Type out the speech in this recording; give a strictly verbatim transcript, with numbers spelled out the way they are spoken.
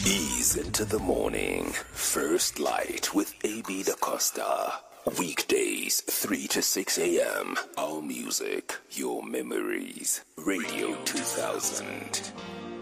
Ease into the morning. First Light with A B Da Costa. Weekdays, three to six a.m. Our music, your memories. Radio two thousand.